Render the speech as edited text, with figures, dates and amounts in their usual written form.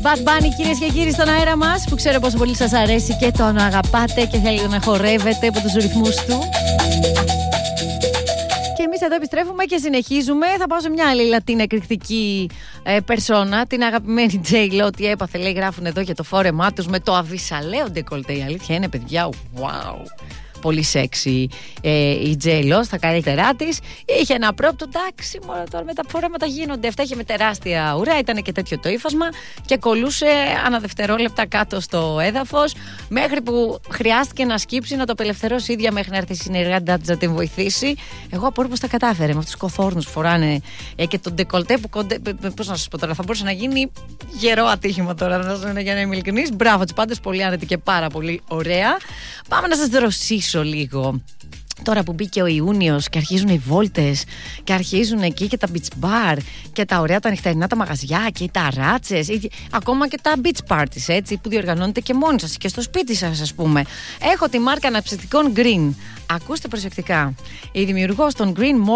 Bad Bunny, κυρίες και κύριοι, στον αέρα μας, που ξέρω πόσο πολύ σας αρέσει και τον αγαπάτε και θέλετε να χορεύετε από τους ρυθμούς του. Και εμείς εδώ επιστρέφουμε και συνεχίζουμε. Θα πάω σε μια άλλη λατίνα εκρηκτική περσόνα, την αγαπημένη J-Lo. Τι έπαθε, λέει, γράφουν εδώ για το φόρεμά τους με το αβυσαλαίο ντεκολτέ. Η αλήθεια είναι, παιδιά, wow. Πολύ σεξι η J-Lo στα καλύτερά της. Είχε ένα πρόπτο, εντάξει, μόνο τώρα με τα φόρεματα γίνονται. Αυτά είχε με τεράστια ουρά, ήταν και τέτοιο το ύφασμα και κολούσε ανά δευτερόλεπτα κάτω στο έδαφος. Μέχρι που χρειάστηκε να σκύψει, να το απελευθερώσει ίδια μέχρι να έρθει η συνεργάτητα της να την βοηθήσει. Εγώ απορώ πως τα κατάφερε με αυτούς τους κοθόρνους που φοράνε και τον ντεκολτέ που πώς να σας πω τώρα, θα μπορούσε να γίνει γερό ατύχημα τώρα, για να είμαι ειλικρινής. Μπράβο τους πάντες, πολύ άνετη και πάρα πολύ ωραία. Πάμε να σας δροσίσω λίγο. Τώρα που μπήκε ο Ιούνιος και αρχίζουν οι βόλτες και αρχίζουν εκεί και τα beach bar και τα ωραία τα νυχτερινά τα μαγαζιά και οι ταράτσες, ακόμα και τα beach parties, έτσι, που διοργανώνετε και μόνοι σας και στο σπίτι σας, ας πούμε. Έχω τη μάρκα αναψυκτικών Green. Ακούστε προσεκτικά. Η δημιουργός των Green